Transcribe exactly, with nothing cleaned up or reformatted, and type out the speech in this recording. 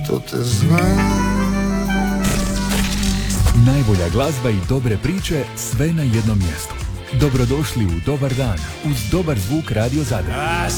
što te znam. Najbolja glazba i dobre priče, sve na jednom mjestu. Dobrodošli u Dobar dan uz dobar zvuk Radio Zadar.